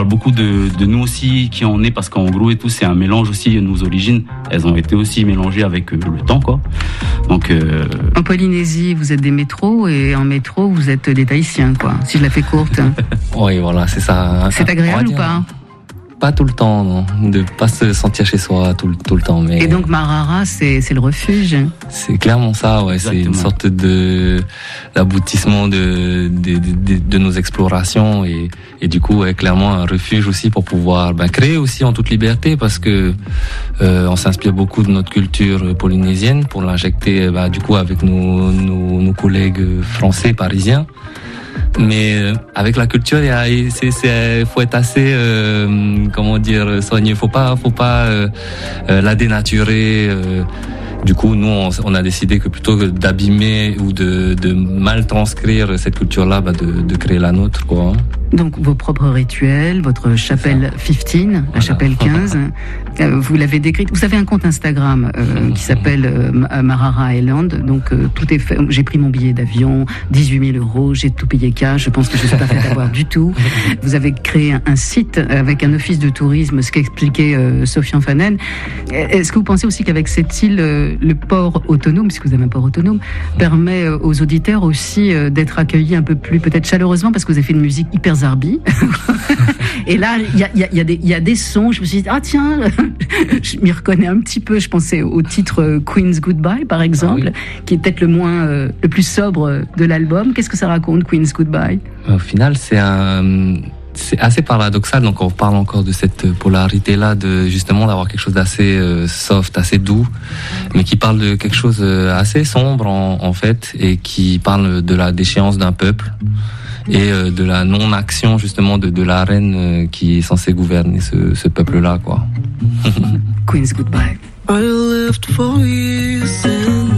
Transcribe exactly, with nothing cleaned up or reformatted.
parle beaucoup de, de nous aussi, qui on est, parce qu'en gros et tout, c'est un mélange aussi, nos origines, elles ont été aussi mélangées avec euh, le temps, quoi. Donc, euh... En Polynésie, vous êtes des métros, et en métro, vous êtes des Tahitiens, quoi, si je la fais courte. Oui, voilà, c'est ça. C'est agréable ou pas? Pas tout le temps, non. De pas se sentir chez soi tout, tout le temps. Mais et donc Marara, c'est, c'est le refuge. C'est clairement ça, ouais. Exactement. C'est une sorte de l'aboutissement de de, de, de nos explorations et, et du coup, ouais, clairement un refuge aussi pour pouvoir ben, créer aussi en toute liberté, parce que euh, on s'inspire beaucoup de notre culture polynésienne pour l'injecter ben, du coup avec nos, nos, nos collègues français, parisiens. Mais euh, avec la culture, il y a, c'est, c'est, faut être assez, euh, comment dire, soigneux. Faut pas, faut pas euh, euh, la dénaturer. Euh. Du coup, nous, on, on a décidé que plutôt que d'abîmer ou de, de mal transcrire cette culture-là, bah, de, de créer la nôtre, quoi. Donc, vos propres rituels, votre chapelle quinze, la voilà. chapelle quinze, euh, vous l'avez décrite. Vous avez un compte Instagram euh, qui s'appelle euh, Marara Island. Donc, euh, tout est fait. J'ai pris mon billet d'avion, dix-huit mille euros, j'ai tout payé cash. Je pense que je ne suis pas fait d'avoir du tout. Vous avez créé un, un site avec un office de tourisme, ce qu'expliquait euh, Sofiane Fanen. Est-ce que vous pensez aussi qu'avec cette île, euh, le port autonome, puisque vous avez un port autonome, permet euh, aux auditeurs aussi euh, d'être accueillis un peu plus, peut-être chaleureusement, parce que vous avez fait une musique hyper zarbi. Et là, il y a, y, a, y, a y a des sons, je me suis dit, ah tiens, je m'y reconnais un petit peu. Je pensais au titre Queen's Goodbye, par exemple, ah oui. qui est peut-être le moins, euh, le plus sobre de l'album. Qu'est-ce que ça raconte, Queen's Goodbye? Au final, c'est un... C'est assez paradoxal, donc on parle encore de cette polarité-là, de justement d'avoir quelque chose d'assez euh, soft, assez doux, mais qui parle de quelque chose assez sombre en, en fait, et qui parle de la déchéance d'un peuple et euh, de la non-action justement de, de la reine euh, qui est censée gouverner ce, ce peuple-là, quoi. Queen's Goodbye. I left for years and